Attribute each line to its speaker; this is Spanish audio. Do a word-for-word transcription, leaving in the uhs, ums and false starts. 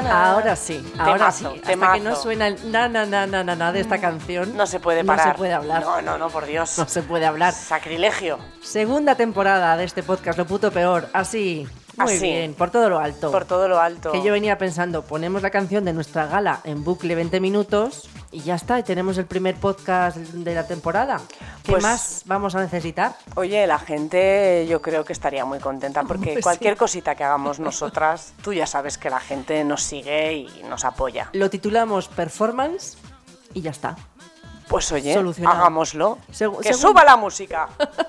Speaker 1: Ahora sí, ahora
Speaker 2: Temazo,
Speaker 1: sí. Hasta
Speaker 2: temazo.
Speaker 1: que no suena el na na na na na na de esta canción,
Speaker 2: No se puede parar.
Speaker 1: No se puede hablar.
Speaker 2: No, no, no, por Dios.
Speaker 1: No se puede hablar.
Speaker 2: Sacrilegio.
Speaker 1: Segunda temporada de este podcast, Lo Puto Peor. Así, muy
Speaker 2: Así.
Speaker 1: bien, por todo lo alto.
Speaker 2: Por todo lo alto.
Speaker 1: Que yo venía pensando, ponemos la canción de nuestra gala en bucle veinte minutos y ya está, y tenemos el primer podcast de la temporada. ¿Qué
Speaker 2: Pues-
Speaker 1: más vamos a necesitar?
Speaker 2: Oye, la gente yo creo que estaría muy contenta porque
Speaker 1: Pues
Speaker 2: cualquier
Speaker 1: sí.
Speaker 2: cosita que hagamos nosotras, tú ya sabes que la gente nos sigue y nos apoya.
Speaker 1: Lo titulamos Performance y ya está.
Speaker 2: Pues oye,
Speaker 1: Solucionado.
Speaker 2: hagámoslo.
Speaker 1: Segu-
Speaker 2: ¡Que
Speaker 1: según-
Speaker 2: suba la música!